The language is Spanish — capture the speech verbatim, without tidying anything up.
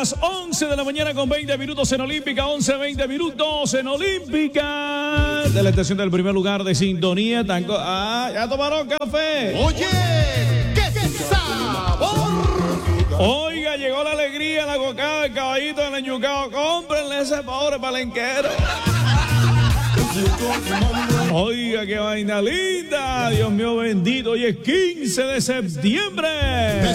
las once de la mañana con veinte minutos en Olímpica, once, veinte minutos en Olímpica. De la estación del primer lugar de sintonía. Tanco, ah, ¿ya tomaron café? Oye, ¡qué sabor! Oiga, llegó la alegría, la cocada, el caballito del enyucao. Cómprenle ese pobre palenquero. Oiga, qué vaina linda. Dios mío bendito. Hoy es quince de septiembre.